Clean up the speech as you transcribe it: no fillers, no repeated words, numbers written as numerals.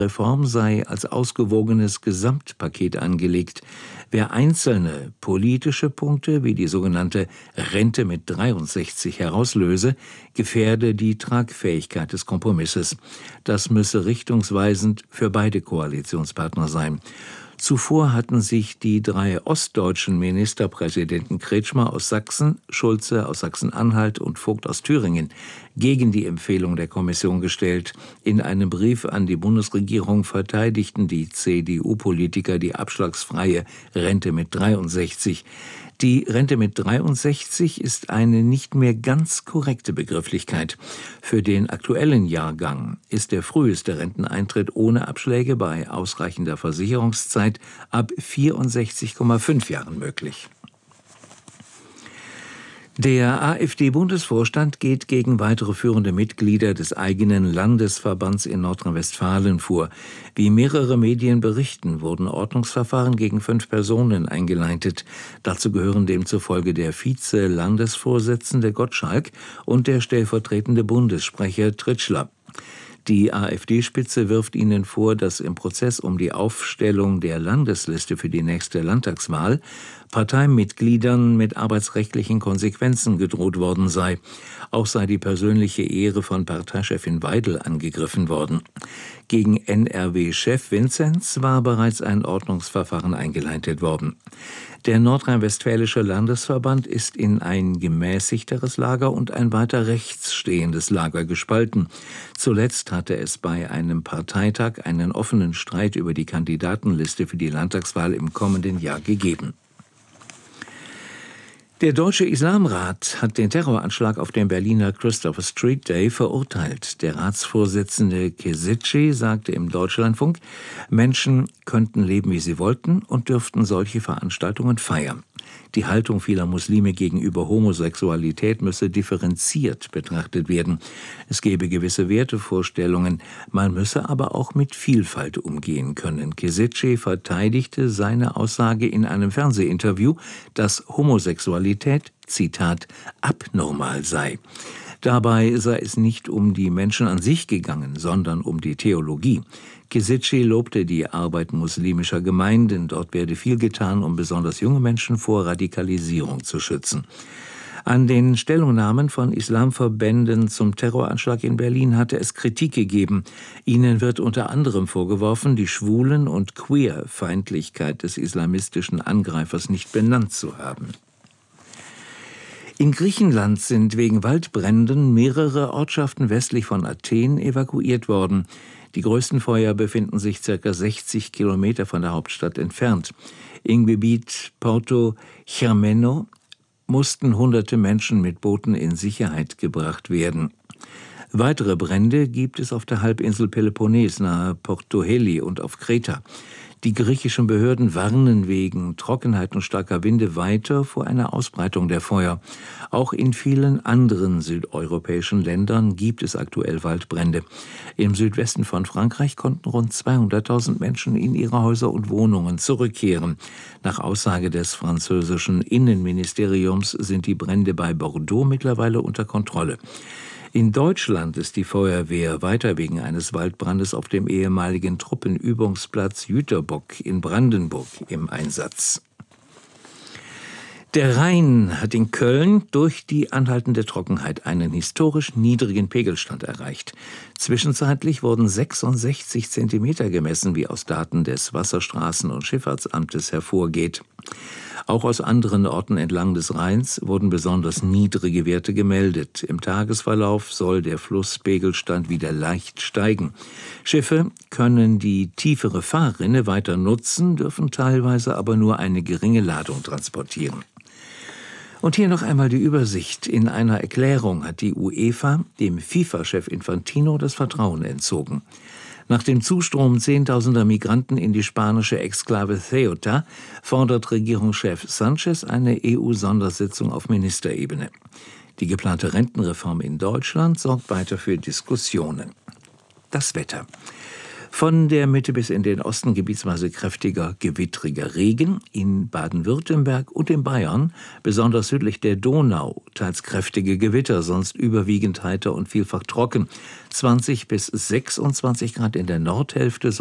Reform sei als ausgewogenes Gesamtpaket angelegt. Wer einzelne politische Punkte wie die sogenannte Rente mit 63 herauslöse, gefährde die Tragfähigkeit des Kompromisses. Das müsse richtungsweisend für beide Koalitionspartner sein. Zuvor hatten sich die 3 ostdeutschen Ministerpräsidenten Kretschmer aus Sachsen, Schulze aus Sachsen-Anhalt und Vogt aus Thüringen gegen die Empfehlung der Kommission gestellt. In einem Brief an die Bundesregierung verteidigten die CDU-Politiker die abschlagsfreie Rente mit 63. Die Rente mit 63 ist eine nicht mehr ganz korrekte Begrifflichkeit. Für den aktuellen Jahrgang ist der früheste Renteneintritt ohne Abschläge bei ausreichender Versicherungszeit ab 64,5 Jahren möglich. Der AfD-Bundesvorstand geht gegen weitere führende Mitglieder des eigenen Landesverbands in Nordrhein-Westfalen vor. Wie mehrere Medien berichten, wurden Ordnungsverfahren gegen 5 Personen eingeleitet. Dazu gehören demzufolge der Vize-Landesvorsitzende Gottschalk und der stellvertretende Bundessprecher Tritschler. Die AfD-Spitze wirft ihnen vor, dass im Prozess um die Aufstellung der Landesliste für die nächste Landtagswahl Parteimitgliedern mit arbeitsrechtlichen Konsequenzen gedroht worden sei. Auch sei die persönliche Ehre von Parteichefin Weidel angegriffen worden. Gegen NRW-Chef Vinzenz war bereits ein Ordnungsverfahren eingeleitet worden. Der Nordrhein-Westfälische Landesverband ist in ein gemäßigteres Lager und ein weiter rechts stehendes Lager gespalten. Zuletzt hatte es bei einem Parteitag einen offenen Streit über die Kandidatenliste für die Landtagswahl im kommenden Jahr gegeben. Der Deutsche Islamrat hat den Terroranschlag auf dem Berliner Christopher Street Day verurteilt. Der Ratsvorsitzende Kesici sagte im Deutschlandfunk, Menschen könnten leben, wie sie wollten und dürften solche Veranstaltungen feiern. Die Haltung vieler Muslime gegenüber Homosexualität müsse differenziert betrachtet werden. Es gebe gewisse Wertevorstellungen, man müsse aber auch mit Vielfalt umgehen können. Kesici verteidigte seine Aussage in einem Fernsehinterview, dass Homosexualität, Zitat, abnormal sei. Dabei sei es nicht um die Menschen an sich gegangen, sondern um die Theologie. Kesici lobte die Arbeit muslimischer Gemeinden. Dort werde viel getan, um besonders junge Menschen vor Radikalisierung zu schützen. An den Stellungnahmen von Islamverbänden zum Terroranschlag in Berlin hatte es Kritik gegeben. Ihnen wird unter anderem vorgeworfen, die Schwulen- und Queerfeindlichkeit des islamistischen Angreifers nicht benannt zu haben. In Griechenland sind wegen Waldbränden mehrere Ortschaften westlich von Athen evakuiert worden. Die größten Feuer befinden sich ca. 60 Kilometer von der Hauptstadt entfernt. Im Gebiet Porto Chermeno mussten hunderte Menschen mit Booten in Sicherheit gebracht werden. Weitere Brände gibt es auf der Halbinsel Peloponnes nahe Porto Heli und auf Kreta. Die griechischen Behörden warnen wegen Trockenheit und starker Winde weiter vor einer Ausbreitung der Feuer. Auch in vielen anderen südeuropäischen Ländern gibt es aktuell Waldbrände. Im Südwesten von Frankreich konnten rund 200.000 Menschen in ihre Häuser und Wohnungen zurückkehren. Nach Aussage des französischen Innenministeriums sind die Brände bei Bordeaux mittlerweile unter Kontrolle. In Deutschland ist die Feuerwehr weiter wegen eines Waldbrandes auf dem ehemaligen Truppenübungsplatz Jüterbock in Brandenburg im Einsatz. Der Rhein hat in Köln durch die anhaltende Trockenheit einen historisch niedrigen Pegelstand erreicht. Zwischenzeitlich wurden 66 Zentimeter gemessen, wie aus Daten des Wasserstraßen- und Schifffahrtsamtes hervorgeht. Auch aus anderen Orten entlang des Rheins wurden besonders niedrige Werte gemeldet. Im Tagesverlauf soll der Flusspegelstand wieder leicht steigen. Schiffe können die tiefere Fahrrinne weiter nutzen, dürfen teilweise aber nur eine geringe Ladung transportieren. Und hier noch einmal die Übersicht. In einer Erklärung hat die UEFA dem FIFA-Chef Infantino das Vertrauen entzogen. Nach dem Zustrom zehntausender Migranten in die spanische Exklave Ceuta fordert Regierungschef Sanchez eine EU-Sondersitzung auf Ministerebene. Die geplante Rentenreform in Deutschland sorgt weiter für Diskussionen. Das Wetter. Von der Mitte bis in den Osten gebietsweise kräftiger, gewittriger Regen, in Baden-Württemberg und in Bayern, besonders südlich der Donau, teils kräftige Gewitter, sonst überwiegend heiter und vielfach trocken. 20 bis 26 Grad in der Nordhälfte,